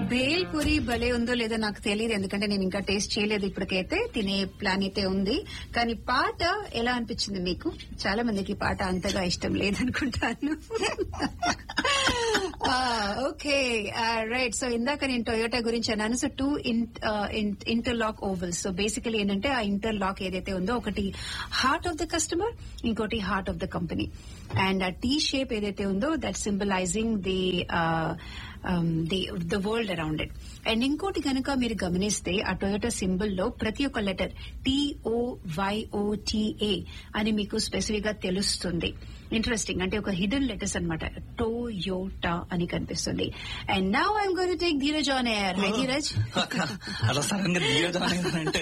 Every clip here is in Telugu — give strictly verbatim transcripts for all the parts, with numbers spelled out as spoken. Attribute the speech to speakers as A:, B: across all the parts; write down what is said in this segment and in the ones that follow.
A: భేల్ పూరి భలే ఉందో లేదో నాకు తెలియదు, ఎందుకంటే నేను ఇంకా టేస్ట్ చేయలేదు. ఇప్పటికైతే తినే ప్లాన్ అయితే ఉంది. కానీ పాట ఎలా అనిపించింది మీకు? చాలా మందికి పాట అంతగా ఇష్టం లేదనుకుంటాను. Okay right. సో ఇందాక నేను టొయోటా గురించి అన్నాను. So two interlock ovals. So basically ఏంటంటే ఆ ఇంటర్లాక్ ఏదైతే ఉందో ఒకటి హార్ట్ ఆఫ్ ద కస్టమర్, ఇంకోటి heart of the company. And ఆ టీ షేప్ ఏదైతే ఉందో that symbolising the the the world around it. And ఇంకోటి కనుక మీరు గమనిస్తే ఆ టొయోటా సింబల్ లో ప్రతి ఒక్క లెటర్ టీఓవైఓటీఏ అని మీకు స్పెసిఫిక్ గా తెలుస్తుంది. ఇంట్రెస్టింగ్, అంటే ఒక హిడెన్ లెటర్స్ అనమాట. టొయోటా అని కనిపిస్తుంది. And now I'm going to take Dheeraj on air. High Dheeraj.
B: అలా సడన్ గా ధీరజ్ ఆన్ ఎయిర్ అంటే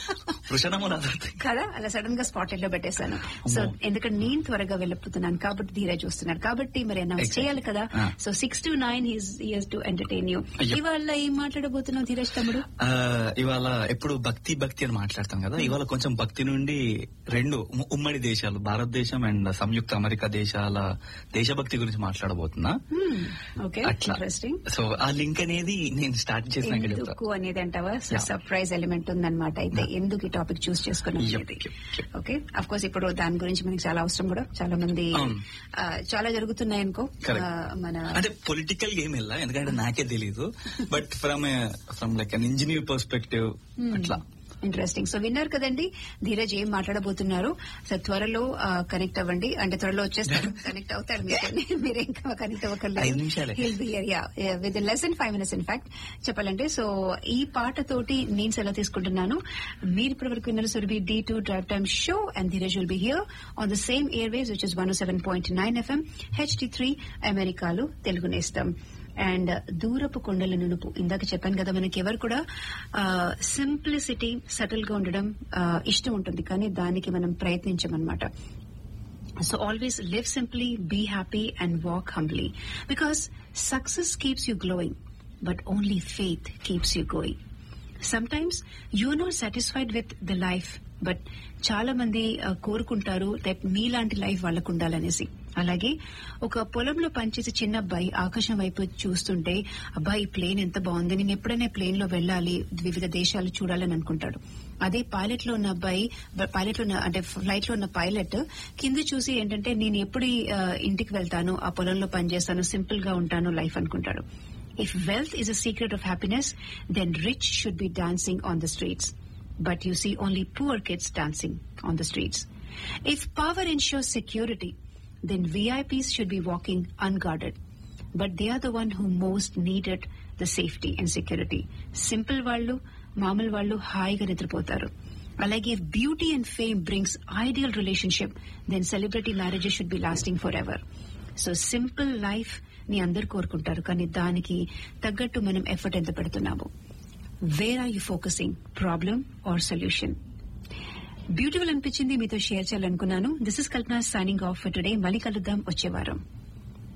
A: కదా, అలా సడన్ గా స్పాట్ లైట్ లో పెట్టేశాను. సో ఎందుకంటే నేను త్వరగా వెళ్ళిపోతున్నాను కాబట్టి ధీరజ్ చూస్తున్నాడు కాబట్టి మరి అనౌన్స్ చేయాలి కదా. So six to nine here's to entertain you. ఇవాళ ఏం మాట్లాడబోతున్నావు ధీరజ్ తమ్ముడు?
B: ఇవాళ ఎప్పుడు భక్తి భక్తి అని మాట్లాడతాం కదా, ఇవాళ కొంచెం భక్తి నుండి రెండు ఉమ్మడి దేశాలు భారతదేశం అండ్ సంయుక్త అమెరికా దేశాల దేశభక్తి గురించి మాట్లాడబోతున్నా.
A: ఇంట్రెస్టింగ్.
B: సో ఆ లింక్ అనేది నేను స్టార్ట్ చేసిన
A: ఎందుకు అనేది అంటావా? సర్ప్రైజ్ ఎలిమెంట్ ఉందన్నమాట. అయితే ఎందుకు ఈ టాపిక్ చూస్ చేసుకున్నాం? ఓకే, అఫ్ కోర్స్ ఇప్పుడు దాని గురించి మనకి చాలా అవసరం కూడా. చాలా మంది చాలా జరుగుతున్నాయి అనుకో మన
B: అంటే పొలిటికల్ గేమ్ వెళ్ళా, ఎందుకంటే నాకే తెలీదు. But from from like an engineer perspective అట్లా
A: ఇంట్రెస్టింగ్. సో విన్నారు కదండి ధీరజ్ ఏం మాట్లాడబోతున్నారు. సో త్వరలో కనెక్ట్ అవ్వండి, అంటే త్వరలో వచ్చేస్తారు, కనెక్ట్ అవుతారు. మీరు ఇంకా connect అవ్వకలేదు. With less than five minutes in fact చెప్పాలంటే. సో ఈ పాట తోటి నేను సెలవు తీసుకుంటున్నాను. మీరు ఇప్పటి వరకు విన్నారు Surabhi D two drive time show and Dheeraj will be here on the same air ways which is one seven point nine FM HD three అమెరికాలో తెలుగు నేస్తం. అండ్ దూరపు కొండల నునుపు ఇందాక చెప్పాను కదా, మనకి ఎవరు కూడా సింప్లిసిటీ సటిల్ గా ఉండడం ఇష్టం ఉంటుంది, కానీ దానికి మనం ప్రయత్నించమన్నమాట. So always live simply, be happy and walk humbly, because success keeps you glowing but only faith keeps you going. Sometimes you're not satisfied with the life, but చాలా మంది కోరుకుంటారు దట్ మీలాంటి లైఫ్ వాళ్ళకు ఉండాలనేసి. అలాగే ఒక పొలంలో పనిచేసే చిన్న అబ్బాయి ఆకాశం వైపు చూస్తుంటే అబ్బాయి ప్లేన్ ఎంత బాగుంది, నేను ఎప్పుడైనా ప్లేన్ లో వెళ్ళాలి, వివిధ దేశాలు చూడాలని అనుకుంటాడు. అదే పైలట్ లో ఉన్న అబ్బాయి పైలట్ లో అంటే ఫ్లైట్ లో ఉన్న పైలట్ కింద చూసి ఏంటంటే నేను ఎప్పుడు ఇంటికి వెళ్తాను, ఆ పొలంలో పనిచేస్తాను, సింపుల్ గా ఉంటాను లైఫ్ అనుకుంటాడు. If wealth is a secret of happiness, then rich should be dancing on the streets. But you see only poor kids dancing on the streets. If power ensures security, then V I Ps should be walking unguarded. But they are the one who most needed the safety and security. Simple vallu, mamal vallu haiga nidrapotaru. Alage if beauty and fame brings ideal relationship, then celebrity marriages should be lasting forever. So simple life ని అందరు కోరుకుంటారు, కానీ దానికి తగ్గట్టు మనం ఎఫర్ట్ ఎంత పెడుతున్నాము? Where are you focusing, problem or solution? Beautiful అనిపించింది, మీతో షేర్ చేయాలనుకున్నాను. This is Kalpana signing off for today. మళ్ళీ కలుద్దాం వచ్చే వారం.